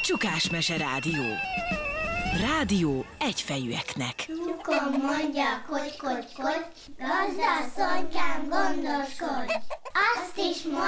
Csukásmese Rádió. Rádió egyfejűeknek. Tyúkon mondja, koty, koty, koty, gazdasszonykám gondoskodj. Azt is mondja,